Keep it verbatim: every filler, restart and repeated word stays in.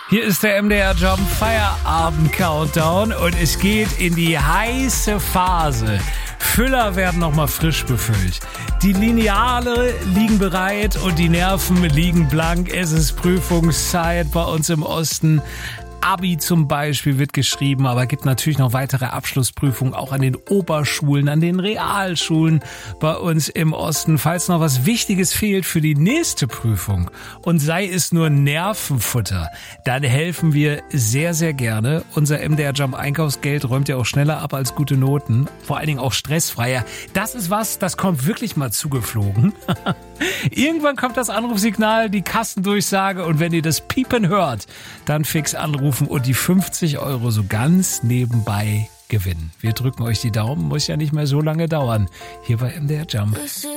Hier ist der M D R Jump Feierabend Countdown und es geht in die heiße Phase. Füller werden nochmal frisch befüllt. Die Lineale liegen bereit und die Nerven liegen blank. Es ist Prüfungszeit bei uns im Osten. Abi zum Beispiel wird geschrieben, aber gibt natürlich noch weitere Abschlussprüfungen, auch an den Oberschulen, an den Realschulen bei uns im Osten. Falls noch was Wichtiges fehlt für die nächste Prüfung und sei es nur Nervenfutter, dann helfen wir sehr, sehr gerne. Unser M D R Jump Einkaufsgeld räumt ja auch schneller ab als gute Noten, vor allen Dingen auch stressfreier. Das ist was, das kommt wirklich mal zugeflogen. Irgendwann kommt das Anrufsignal, die Kassendurchsage und wenn ihr das Piepen hört, dann fix anrufen und die fünfzig Euro so ganz nebenbei gewinnen. Wir drücken euch die Daumen, muss ja nicht mehr so lange dauern. Hier bei M D R Jump.